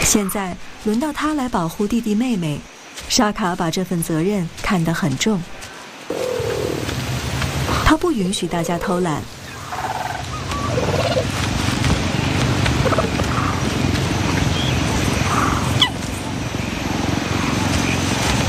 现在轮到他来保护弟弟妹妹，沙卡把这份责任看得很重。他不允许大家偷懒，